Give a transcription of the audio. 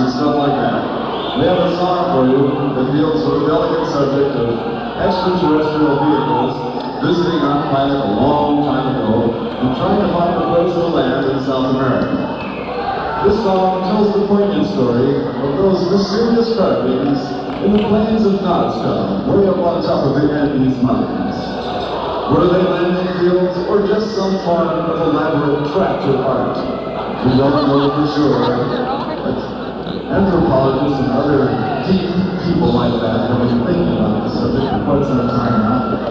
and stuff like that. We have a song for you that deals with the delicate subject of extraterrestrial vehicles visiting our planet a long time ago and trying to find a place to land in South America. This song tells the poignant story of those mysterious carvings in the plains of Nazca, way up on top of the Andes Mountains. Were they landing fields or just some form of elaborate tractor art? We don't know for sure, but anthropologists and other deep people like that have been thinking about this subject for quite some time now.